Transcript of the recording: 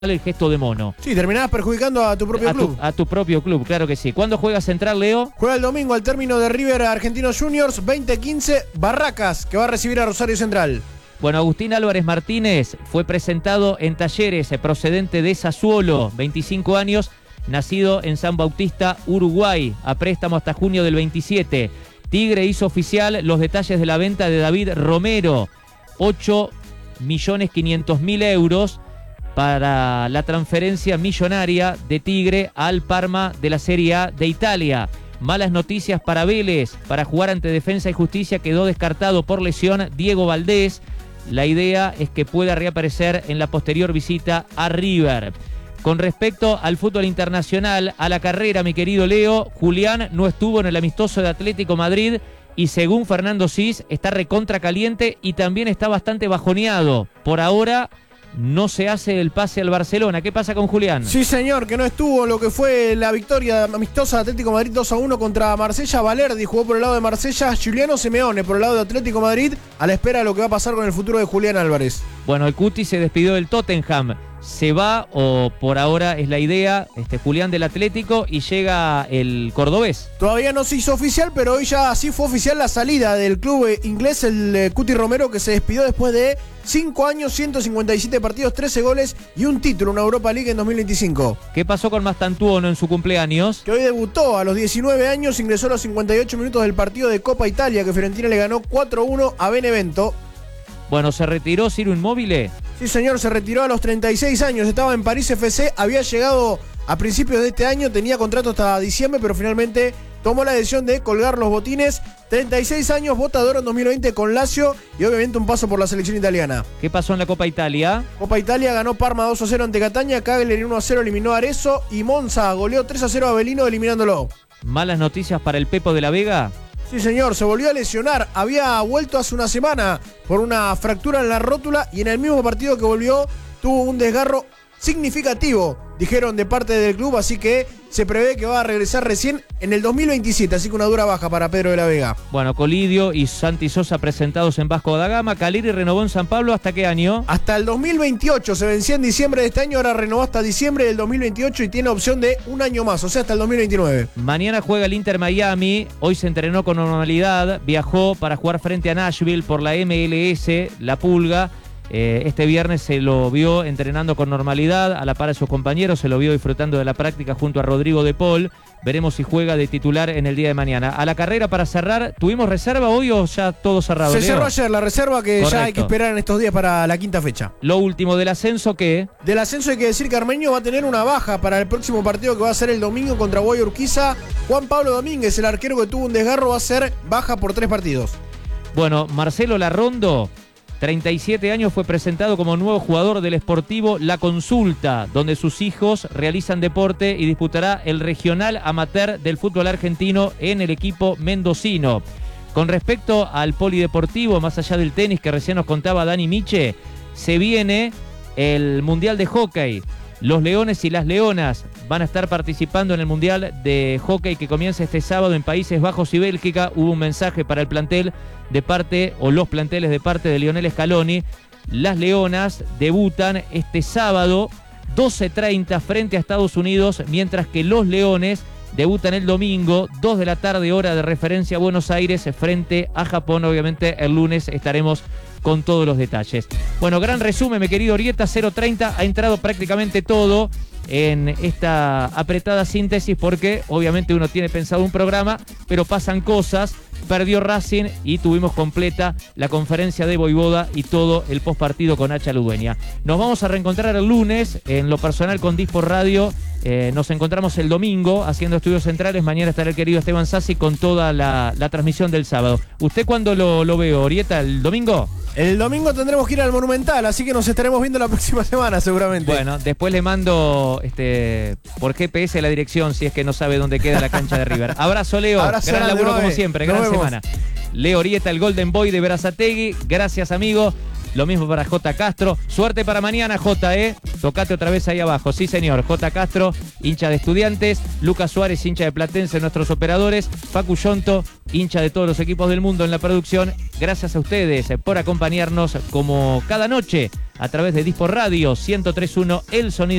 el gesto de mono. Sí, terminabas perjudicando a tu propio club. A tu propio club, claro que sí. ¿Cuándo juega Central, Leo? Juega el domingo al término de River Argentinos Juniors, 20:15, Barracas, que va a recibir a Rosario Central. Bueno, Agustín Álvarez Martínez fue presentado en Talleres, procedente de Sassuolo, 25 años, nacido en San Bautista, Uruguay, a préstamo hasta junio del 27. Tigre hizo oficial los detalles de la venta de David Romero, 8.500.000 euros para la transferencia millonaria de Tigre al Parma de la Serie A de Italia. Malas noticias para Vélez. Para jugar ante Defensa y Justicia quedó descartado por lesión Diego Valdés. La idea es que pueda reaparecer en la posterior visita a River. Con respecto al fútbol internacional, a la carrera, mi querido Leo, Julián no estuvo en el amistoso de Atlético Madrid y según Fernando Sis está recontra caliente y también está bastante bajoneado. Por ahora no se hace el pase al Barcelona. ¿Qué pasa con Julián? Sí, señor, que no estuvo lo que fue la victoria amistosa de Atlético Madrid 2-1 contra Marsella. Valerdi jugó por el lado de Marsella, Giuliano Simeone por el lado de Atlético Madrid, a la espera de lo que va a pasar con el futuro de Julián Álvarez. Bueno, el Cuti se despidió del Tottenham. Se va, o por ahora es la idea, Julián del Atlético, y llega el cordobés. Todavía no se hizo oficial, pero hoy ya sí fue oficial la salida del club inglés, el Cuti Romero, que se despidió después de 5 años, 157 partidos, 13 goles y un título, una Europa League en 2025. ¿Qué pasó con Mastantuono en su cumpleaños? Que hoy debutó a los 19 años, ingresó a los 58 minutos del partido de Copa Italia, que Fiorentina le ganó 4-1 a Benevento. Bueno, ¿se retiró Ciro Immobile? Sí, señor, se retiró a los 36 años, estaba en París FC, había llegado a principios de este año, tenía contrato hasta diciembre, pero finalmente tomó la decisión de colgar los botines. 36 años, votador en 2020 con Lazio y obviamente un paso por la selección italiana. ¿Qué pasó en la Copa Italia? Copa Italia ganó Parma 2-0 ante Catania, Cagliari 1-0 eliminó a Arezzo y Monza goleó 3-0 a Avellino eliminándolo. ¿Malas noticias para el Pepo de la Vega? Sí, señor, se volvió a lesionar. Había vuelto hace una semana por una fractura en la rótula y en el mismo partido que volvió tuvo un desgarro significativo, dijeron de parte del club, así que se prevé que va a regresar recién en el 2027, así que una dura baja para Pedro de la Vega. Bueno, Colidio y Santi Sosa presentados en Vasco da Gama. Caleri renovó en San Pablo, ¿hasta qué año? Hasta el 2028, se vencía en diciembre de este año, ahora renovó hasta diciembre del 2028 y tiene opción de un año más, o sea, hasta el 2029. Mañana juega el Inter Miami, hoy se entrenó con normalidad, viajó para jugar frente a Nashville por la MLS, la Pulga. Este viernes se lo vio entrenando con normalidad, a la par de sus compañeros, se lo vio disfrutando de la práctica junto a Rodrigo de Paul. Veremos si juega de titular en el día de mañana. A la carrera para cerrar, ¿tuvimos reserva hoy o ya todo cerrado? Se cerró ayer la reserva, que correcto. Ya hay que esperar en estos días para la quinta fecha. Lo último del ascenso, ¿qué? Del ascenso hay que decir que Armenio va a tener una baja para el próximo partido que va a ser el domingo contra Guay Urquiza. Juan Pablo Domínguez, el arquero que tuvo un desgarro, va a ser baja por 3 partidos. Bueno, Marcelo Larrondo, 37 años, fue presentado como nuevo jugador del Sportivo La Consulta, donde sus hijos realizan deporte y disputará el regional amateur del fútbol argentino en el equipo mendocino. Con respecto al polideportivo, más allá del tenis que recién nos contaba Dani Miche, se viene el Mundial de Hockey. Los Leones y las Leonas van a estar participando en el Mundial de Hockey que comienza este sábado en Países Bajos y Bélgica. Hubo un mensaje para el plantel de parte, o los planteles de parte de Lionel Scaloni. Las Leonas debutan este sábado 12:30 frente a Estados Unidos, mientras que los Leones debutan el domingo 2 de la tarde, hora de referencia, Buenos Aires, frente a Japón. Obviamente el lunes estaremos con todos los detalles. Bueno, gran resumen, mi querido Orieta. 0:30, ha entrado prácticamente todo en esta apretada síntesis, porque obviamente uno tiene pensado un programa, pero pasan cosas. Perdió Racing y tuvimos completa la conferencia de Voivoda y todo el postpartido con Hacha Ludueña. Nos vamos a reencontrar el lunes, en lo personal con Dispor Radio. Nos encontramos el domingo haciendo estudios centrales. Mañana estará el querido Esteban Sassi con toda la transmisión del sábado. ¿Usted cuándo lo veo, Orieta? ¿El domingo? El domingo tendremos que ir al Monumental, así que nos estaremos viendo la próxima semana seguramente. Bueno, después le mando por GPS la dirección, si es que no sabe dónde queda la cancha de River. Abrazo, Leo. Abrazo, gran laburo grande, como siempre, gran semana. Leo Orieta, el Golden Boy de Berazategui. Gracias, amigo. Lo mismo para J. Castro. Suerte para mañana, J, Tocate otra vez ahí abajo. Sí, señor. J. Castro, hincha de Estudiantes. Lucas Suárez, hincha de Platense, nuestros operadores. Facu Yonto, hincha de todos los equipos del mundo en la producción. Gracias a ustedes por acompañarnos como cada noche a través de Dispor Radio 103.1, el sonido